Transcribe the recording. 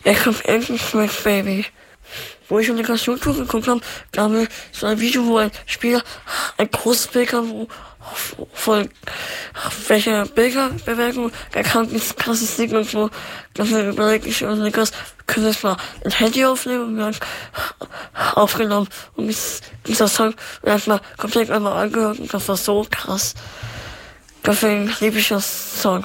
Ich hab English Smack Baby. Wo ich in der Klausur geguckt habe, gab es so ein Video, wo ein Spieler ein großes Bild hat, wo von welcher Bilderbewertung der krasses Ding und so. Das überlegt ich und Niklas, können wir es mal ein Handy aufnehmen und wir haben aufgenommen und dieser Song erstmal komplett einmal angehört und das war so krass. Deswegen liebe ich das Song.